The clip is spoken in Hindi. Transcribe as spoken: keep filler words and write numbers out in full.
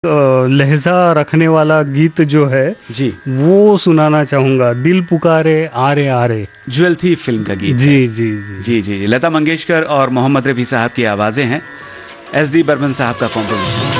लहजा रखने वाला गीत जो है जी वो सुनाना चाहूंगा। दिल पुकारे आरे आरे, ज्वेल थी फिल्म का गीत। जी जी जी जी जी लता मंगेशकर और मोहम्मद रफ़ी साहब की आवाजें हैं, एस डी बर्मन साहब का कॉम्पोजिशन।